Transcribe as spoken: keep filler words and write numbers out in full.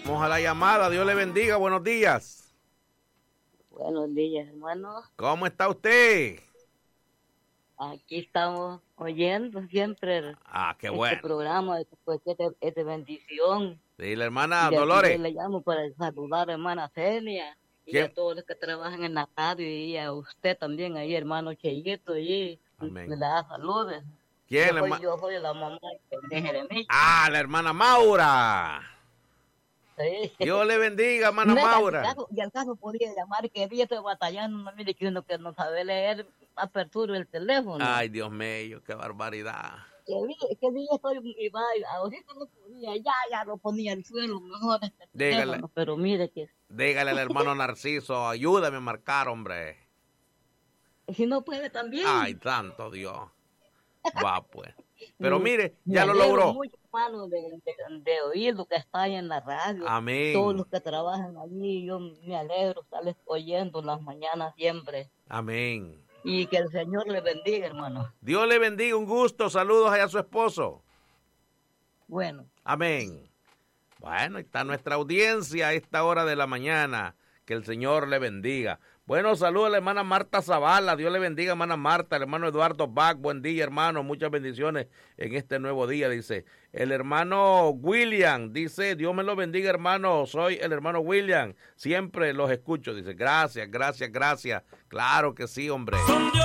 Vamos a la llamada. Dios le bendiga. Buenos días. Buenos días, hermano. ¿Cómo está usted? Aquí estamos oyendo siempre el, Ah, qué este bueno. programa, pues, este, este bendición. Sí, la hermana Y de- Dolores. y le llamo para saludar a la hermana Celia y ¿Quién? a todos los que trabajan en la radio y a usted también ahí, hermano Cheyito, y Amén. le da saludos. ¿Quién? Yo La soy, herma- yo soy la mamá de Jeremías. Ah, la hermana Maura. Sí. Dios le bendiga, hermana Mira, Maura. Y al caso, y al caso podría llamar que día estoy batallando, no mire que uno que no sabe leer, apertura el teléfono. Ay, Dios mío, qué barbaridad. ¿Qué día, qué día estoy y va, ahorita lo ponía, ya, ya lo ponía al suelo, mejor este Dígale. teléfono, pero mire que Dígale al hermano Narciso, ayúdame a marcar, hombre. si no puede también. Ay, santo Dios. Va, pues. Pero Me- mire, me ya lo alegro logró. mucho, hermano, de, de, de oír lo que está ahí en la radio. Todos Amén. los que trabajan allí, yo me alegro estarles oyendo en las mañanas siempre. Amén. Y que el Señor le bendiga, hermano. Dios le bendiga, un gusto. Saludos allá a su esposo. Bueno. Amén. Bueno, está nuestra audiencia a esta hora de la mañana. Que el Señor le bendiga. Bueno, saludos a la hermana Marta Zavala. Dios le bendiga, hermana Marta. El hermano Eduardo Bach. Buen día, hermano. Muchas bendiciones en este nuevo día, dice. El hermano William dice, Dios me lo bendiga, hermano. Soy el hermano William. Siempre los escucho. Dice, gracias, gracias, gracias. Claro que sí, hombre.